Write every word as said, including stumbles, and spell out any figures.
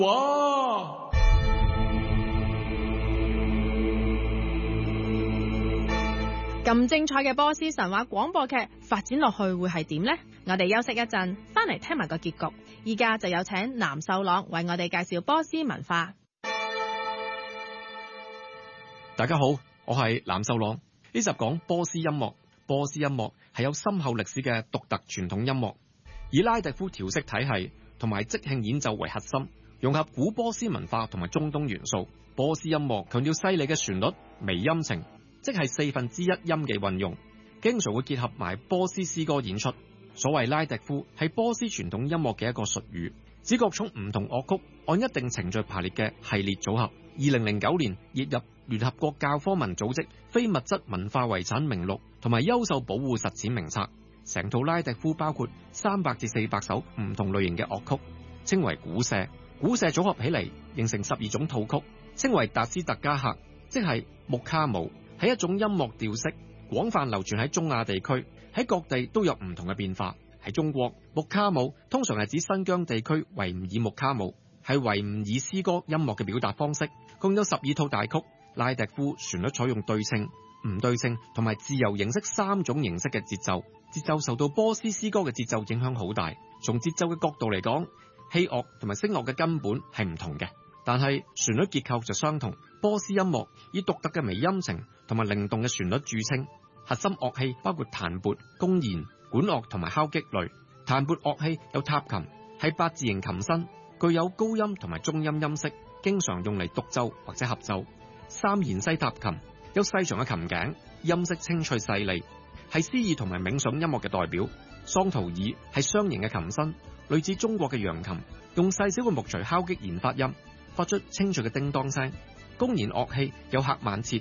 哇！ 咁精彩嘅波斯神話廣播劇發展落去會係點呢？我哋休息一陣，翻嚟聽埋個結局。依家就有請藍秀朗為我哋介紹波斯文化。 大家好，我係藍秀朗。呢集講波斯音樂。波斯音樂係有深厚歷史嘅獨特傳統音樂，以拉迪夫調色體系同埋即興演奏為核心，融合古波斯文化同埋中東元素。波斯音樂強調細膩嘅旋律、微音程，即係四分之一音嘅運用，經常會結合埋波斯詩歌演出。所謂拉迪夫係波斯傳統音樂嘅一個術語，指各種唔同樂曲按一定程序排列嘅系列組合。二零零九年列入聯合國教科文組織非物質文化遺產名錄同埋優秀保護實踐名冊。成套拉迪夫包括三百至四百首唔同類型嘅樂曲，稱為鼓社。鼓社組合起嚟形成十二種套曲，稱為達斯特加克，即係木卡姆，係一種音樂調式，廣泛流傳喺中亞地區，喺各地都有唔同嘅變化。喺中國，木卡姆通常係指新疆地區維吾爾木卡姆，係維吾爾詩歌音樂嘅表達方式，共有十二套大曲。拉迪夫旋律採用對稱、唔對稱同埋自由形式三種形式嘅節奏，節奏受到波斯詩歌嘅節奏影響好大。從節奏嘅角度嚟講，器樂同埋聲樂嘅根本係唔同嘅，但係旋律結構就相同。波斯音樂以獨特嘅微音程同埋靈動嘅旋律著稱，核心樂器包括彈撥、弓弦、管樂同埋敲擊類。彈撥樂器有塔琴，係八字形琴身，具有高音同埋中音音色，經常用嚟獨奏或者合奏。三弦西塔琴有細長嘅琴頸，音色清脆細膩，係詩意同埋冥想音樂嘅代表。桑圖爾係雙形嘅琴身，類似中國嘅揚琴，用細小嘅木錘敲擊弦發音，發出清脆嘅叮當聲。弓弦樂器有赫曼徹、